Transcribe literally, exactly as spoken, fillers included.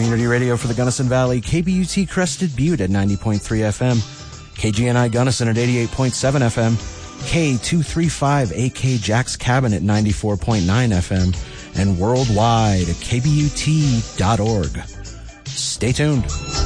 community radio for the Gunnison Valley, K B U T Crested Butte at ninety point three F M, K G N I Gunnison at eighty-eight point seven F M, K two thirty-five A K Jack's Cabin at ninety-four point nine F M, and worldwide at K B U T dot org. Stay tuned.